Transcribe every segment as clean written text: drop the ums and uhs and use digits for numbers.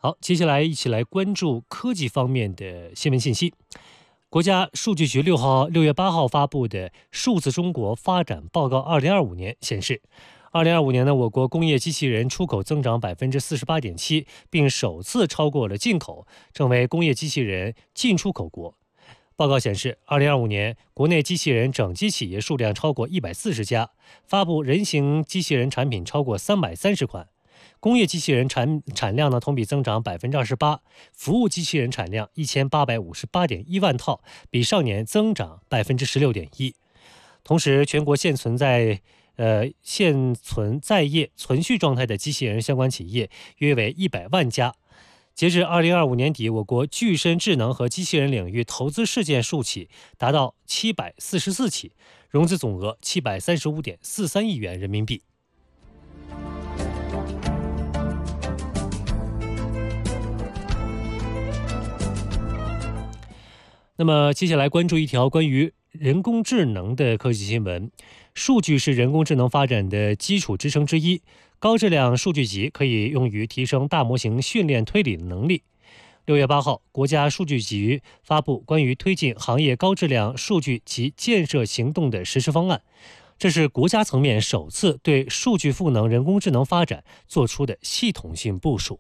好，接下来一起来关注科技方面的新闻信息。国家数据局6月8号发布的《数字中国发展报告2025年》显示，2025年呢，我国工业机器人出口增长48.7%，并首次超过了进口，成为工业机器人进出口国。报告显示，2025年国内机器人整机企业数量超过140家，发布人形机器人产品超过330款。工业机器人产量呢同比增长28%，服务机器人产量1858.1万套，比上年增长16.1%。同时，全国现存在业存续状态的机器人相关企业约为100万家。截至2025年底，我国具身智能和机器人领域投资事件数起达到744起，融资总额735.43亿元人民币。那么接下来关注一条关于人工智能的科技新闻。数据是人工智能发展的基础支撑之一，高质量数据集可以用于提升大模型训练推理能力。6月8号，国家数据局发布关于推进行业高质量数据及建设行动的实施方案，这是国家层面首次对数据赋能人工智能发展做出的系统性部署。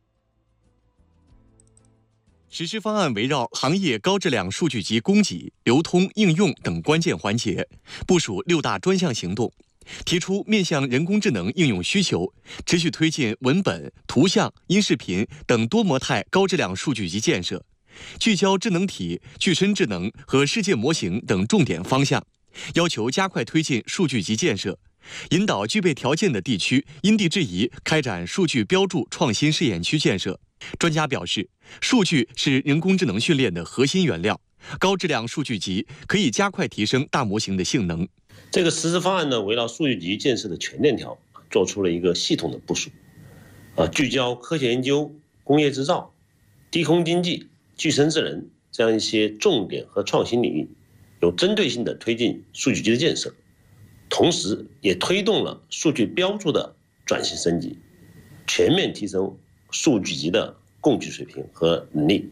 实施方案围绕行业高质量数据集供给、流通、应用等关键环节，部署6大专项行动，提出面向人工智能应用需求，持续推进文本、图像、音视频等多模态高质量数据集建设，聚焦智能体、具身智能和世界模型等重点方向，要求加快推进数据集建设，引导具备条件的地区因地制宜开展数据标注创新试验区建设。专家表示，数据是人工智能训练的核心原料，高质量数据集可以加快提升大模型的性能。 这个实施方案呢，围绕数据集建设的全链条，做出了一个系统的部署，聚焦科学研究、工业制造、低空经济、具身智能这样一些重点和创新领域，有针对性的推进数据集的建设，同时也推动了数据标注的转型升级，全面提升数据集的供给水平和能力。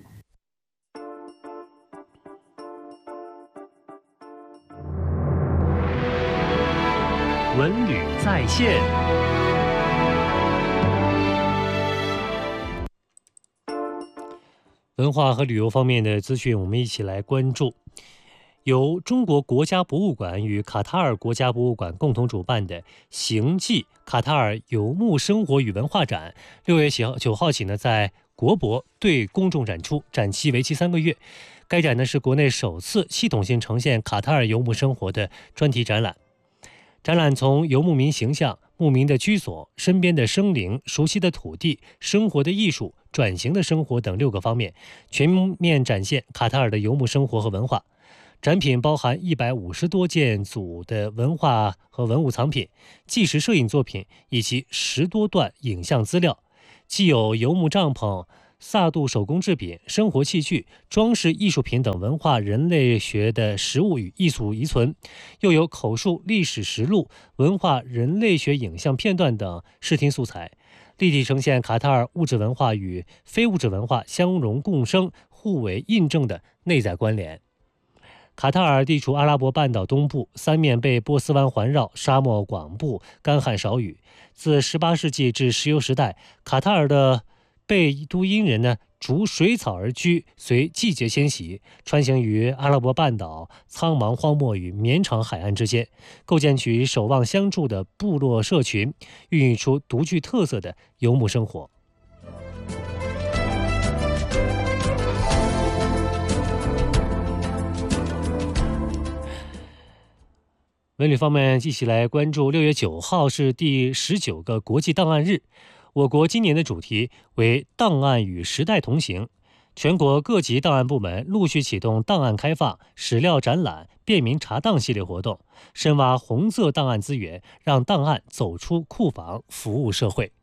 文旅在线。文化和旅游方面的资讯，我们一起来关注。由中国国家博物馆与卡塔尔国家博物馆共同主办的行记卡塔尔游牧生活与文化展，6月9号起呢，在国博对公众展出，展期为期3个月。该展呢是国内首次系统性呈现卡塔尔游牧生活的专题展览。展览从游牧民形象、牧民的居所、身边的生灵、熟悉的土地、生活的艺术、转型的生活等6个方面，全面展现卡塔尔的游牧生活和文化。展品包含150多件组的文化和文物藏品、纪实摄影作品以及10多段影像资料，既有游牧帐篷、萨杜手工制品、生活器具、装饰艺术品等文化人类学的实物与艺术遗存，又有口述历史实录、文化人类学影像片段等视听素材，立体呈现卡塔尔物质文化与非物质文化相融共生、互为印证的内在关联。卡塔尔地处阿拉伯半岛东部，三面被波斯湾环绕，沙漠广布，干旱少雨。自18世纪至石油时代，卡塔尔的贝都因人呢逐水草而居，随季节迁徙，穿行于阿拉伯半岛苍茫荒漠与绵长海岸之间，构建起守望相助的部落社群，孕育出独具特色的游牧生活。文旅方面，一起来关注6月9号是第19个国际档案日。我国今年的主题为“档案与时代同行”，全国各级档案部门陆续启动档案开放、史料展览、便民查档系列活动，深挖红色档案资源，让档案走出库房，服务社会。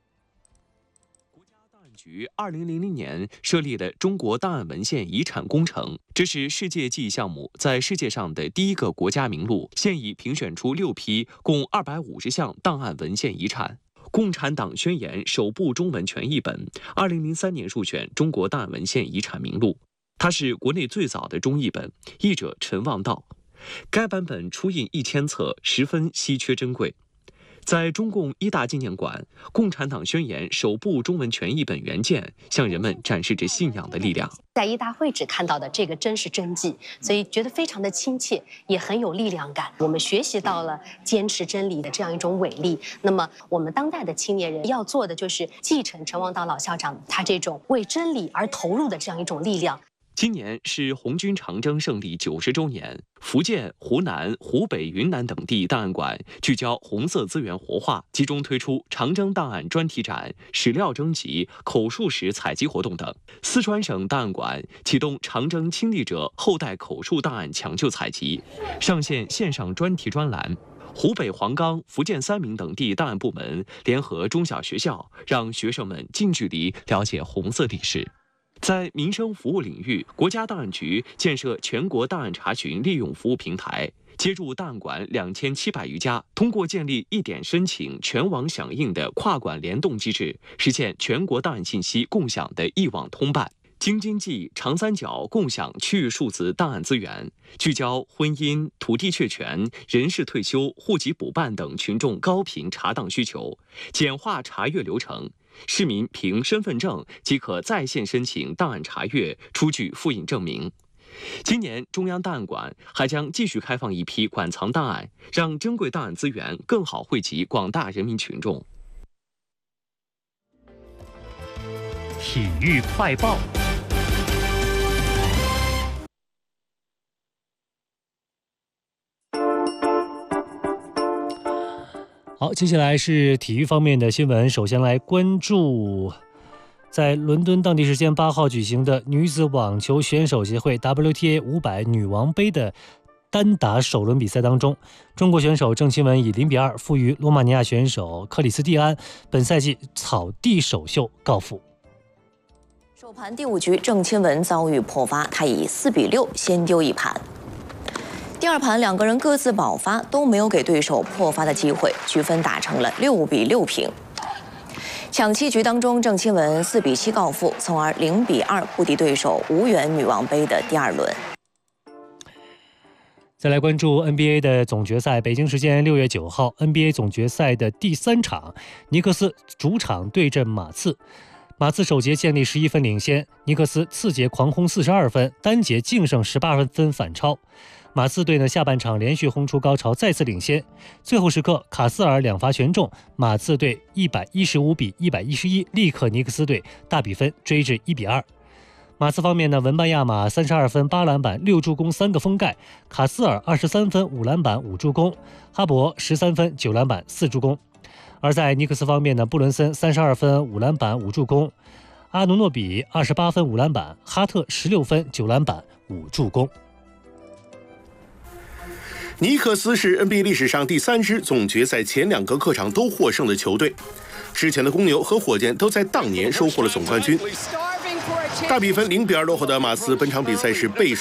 局2000年设立的中国档案文献遗产工程，这是世界记忆项目在世界上的第一个国家名录，现已评选出6批，共250项档案文献遗产。 共产党宣言首部中文全译本，2003年入选中国档案文献遗产名录。它是国内最早的中译本，译者陈望道。该版本初印1000册，十分稀缺珍贵。在中共一大纪念馆，《共产党宣言》首部中文全译本原件向人们展示着信仰的力量。 在一大会址看到的这个真是真迹，所以觉得非常的亲切，也很有力量感。我们学习到了坚持真理的这样一种伟力。那么，我们当代的青年人要做的就是继承陈望道老校长他这种为真理而投入的这样一种力量。 今年是红军长征胜利90周年，福建、湖南、湖北、云南等地档案馆聚焦红色资源活化，集中推出长征档案专题展、史料征集、口述史采集活动等。四川省档案馆启动长征亲历者后代口述档案抢救采集，上线线上专题专栏。湖北黄冈、福建三明等地档案部门联合中小学校，让学生们近距离了解红色历史。在民生服务领域，国家档案局建设全国档案查询利用服务平台，接入档案馆2700余家，通过建立一点申请、全网响应的跨馆联动机制，实现全国档案信息共享的一网通办。京津冀、长三角共享区域数字档案资源，聚焦婚姻、土地确权、人事退休、户籍补办等群众高频查档需求，简化查阅流程。市民凭身份证即可在线申请档案查阅，出具复印证明。今年中央档案馆还将继续开放一批馆藏档案，让珍贵档案资源更好惠及广大人民群众。 体育快报。好，接下来是体育方面的新闻。首先来关注在伦敦当地时间8号举行的女子网球选手协会 WTA 500女王杯的单打首轮比赛当中，中国选手郑钦文以0-2负于罗马尼亚选手克里斯蒂安，本赛季草地首秀告负。 首盘第5局，郑钦文遭遇破发，他以4-6先丢一盘。第二盘，两个人各自保发，都没有给对手破发的机会，局分打成了6-6平。抢七局当中，郑钦文4-7告负，从而0-2不敌对手，无缘女王杯的第2轮。 再来关注 NBA 的总决赛，北京时间6月9号 ，NBA 总决赛的第3场，尼克斯主场对阵马刺。马刺首节建立11分领先，尼克斯次节狂轰42分，单节净胜18分反超。马刺队呢下半场连续轰出高潮，再次领先。最后时刻，卡斯尔2罚全中，马刺队115-111力克尼克斯队，大比分追至1-2。马刺方面呢，文班亚马32分8篮板6助攻3个封盖，卡斯尔23分5篮板5助攻，哈伯13分9篮板4助攻。而在尼克斯方面呢，布伦森32分5篮板5助攻，阿努诺比28分5篮板，哈特16分9篮板5助攻。 尼克斯是 NBA 历史上第3支总决赛前2个客场都获胜的球队，之前的公牛和火箭都在当年收获了总冠军。大比分0-2落后的马刺，本场比赛是被